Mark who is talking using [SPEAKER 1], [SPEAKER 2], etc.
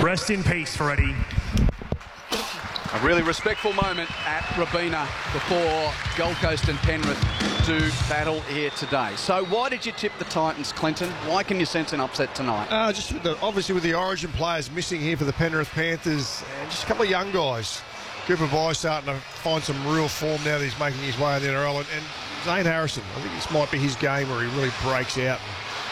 [SPEAKER 1] Rest in peace, Freddie.
[SPEAKER 2] A really respectful moment at Robina before Gold Coast and Penrith do battle here today. So why did you tip the Titans, Clinton? Why can you sense an upset tonight?
[SPEAKER 3] Just obviously with the Origin players missing here for the Penrith Panthers, and just a couple of young guys. Cooper Vyse starting to find some real form now that he's making his way in the NRL. And Zane Harrison, I think this might be his game where he really breaks out and